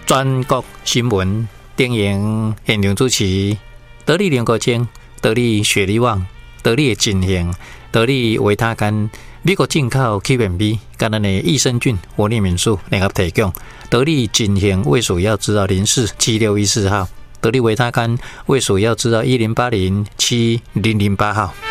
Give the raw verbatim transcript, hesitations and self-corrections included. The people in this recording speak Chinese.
全国新闻电影现场主持，得力联国精，得力雪梨网，得力的进行，得力维他干，美国进口 Q M B， 跟咱的益生菌活力民宿联合提供，得力进行卫蜀药知道零四七六一四号，得力维他干卫蜀药知道一零八零七零零八号。